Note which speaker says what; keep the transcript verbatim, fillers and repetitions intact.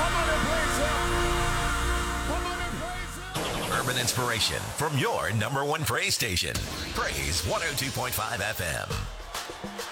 Speaker 1: Urban inspiration from your number one praise station. Praise one oh two point five F M.